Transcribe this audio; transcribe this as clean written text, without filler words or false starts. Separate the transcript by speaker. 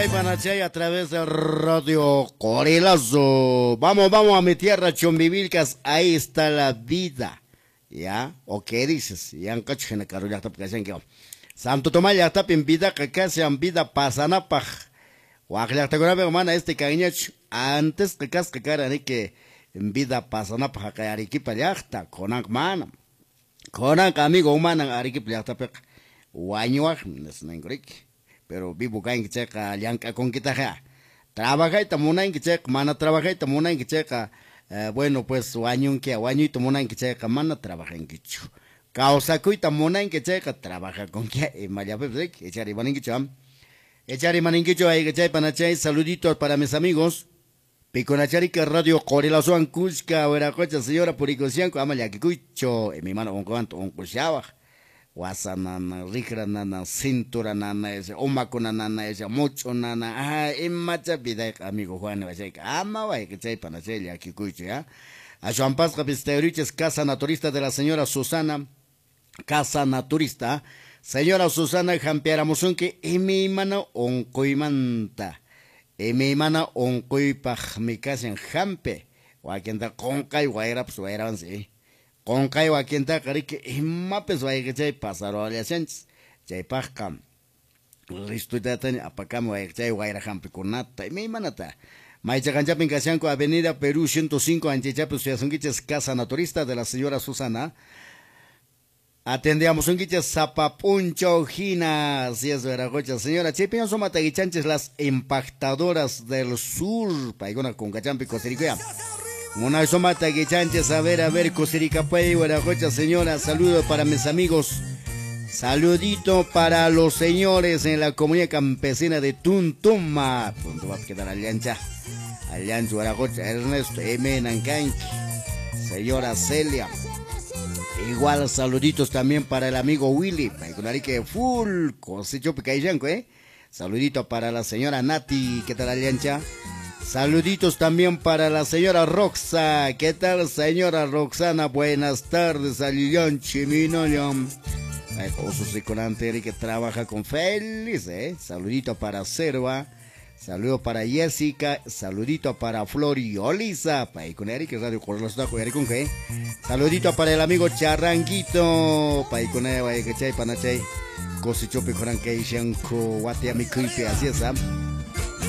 Speaker 1: Panachay a través de Radio Corilazo. Vamos a mi tierra, Chumbivilcas. Ahí está la vida. ¿Ya? ¿O qué dices? Ya en Cachena, Carolina, Santo Tomás ya está en vida, que casi en vida pasana paj. Guajla, te acuerdas, hermana, este cariñach. Antes que casca cara, ni que en vida pasana paj, que Arequipa ya está, conac mana. Conac amigo humana, Arequipa ya está, Guañuaj, no es pero vivo acá en Quicheca, Llanca con Quitaja. Trabaja y tamuna en Quicheca, mana trabaja y tamuna en Quicheca. Bueno, pues guaño y tamuna en Quicheca, mana trabaja en Quichu. Causacu y tamuna en Quicheca, trabaja con que Mayapep, echari maninquicho. Echari maninquicho ahí, que panachay, saluditos para mis amigos. Piconacharica Radio Corilazo Cusca, Veracocha, señora Puricosianco, Amayaquicucho, mi mano con cuanto, un cuchaba. Wasanana, rikra nana, cintura nana, ese omacona nana, ese mucho nana, macha vida, amigo Juan, ama, vaya que chay panacella, aquí cucho, ya. A Juan Paz Capisteuriches, casa naturista de la señora Susana, casa naturista, señora Susana Jampiara Musunque, y mi mano oncoimanta, y mi mano oncoipaj, mi casa en Jampe, o aquí anda conca y guaira, pues guaira, sí. Con caigo aquí en Tacarique, y mapes vaya que chay pasaron a las antes, chay pajcam. Listo y tatan, apacamo vaya que chay guaira jampiconata, y mi manata. Maicha Canchapin Casianco, Avenida Perú 105, Anchichapes, Suyasunquiches, casa naturista de la señora Susana. Atendíamos un quiche zapapuncho, Gina, si es veragocha, señora. Chipiño son mataguichanches, las impactadoras del sur, paigona con Cachampi, Costericoya. Una somata que chanches, a ver, Cosiricapay, Guarajocha, señora, saludo para mis amigos, saludito para los señores en la comunidad campesina de Tuntuma, pronto va a quedar Alianza, Guarajocha, Ernesto, M. Nancanqui, señora Celia, igual saluditos también para el amigo Willy, que full, cosecho picayyanco, saludito para la señora Nati, ¿qué tal Alianza? Saluditos también para la señora Roxa. ¿Qué tal, señora Roxana? Buenas tardes, Alillón Chiminolión. José Conante que trabaja con Félix, Saludito para Serva. Saludo para Jessica. Saludito para Flor y Olisa. Con Eric, Radio Corilazo, con qué. Saludito para el amigo Charranguito. Con Eric, Panachay. Cosichope Coranque, Shanko, Guateami Creepy, así es,